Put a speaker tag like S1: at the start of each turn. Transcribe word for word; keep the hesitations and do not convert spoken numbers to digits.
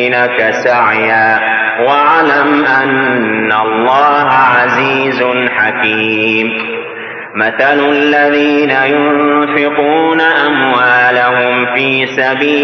S1: لك سعيا واعلم أن الله عزيز حكيم. مثل الذين ينفقون أموالهم في سبيل